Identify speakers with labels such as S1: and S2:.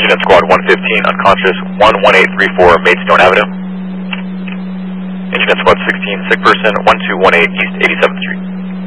S1: Engine at Squad 115, unconscious, 11834 Maidstone Avenue. Engine at Squad 16, sick person, 1218 East 87th Street.